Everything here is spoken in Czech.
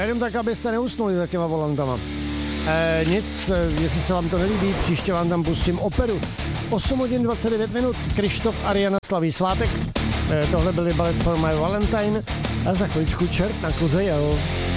Jenom tak, abyste neusnuli za těma volantama. Nic, jestli se vám to nelíbí, příště vám tam pustím operu. 8 hodin 29 minut, Krištof Ariana slaví svátek. Tohle byly Ballet for my Valentine a za chvíličku Čert na koze jel.